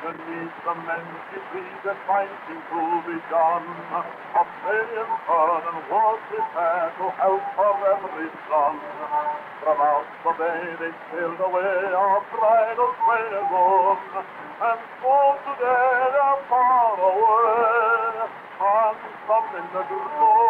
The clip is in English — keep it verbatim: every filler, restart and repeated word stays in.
Beneath the many trees that fighting to be done, a million turn and was prepared to help for every son. From out the bay they sailed away, our bridal train is on, and so today they're far away, and some in the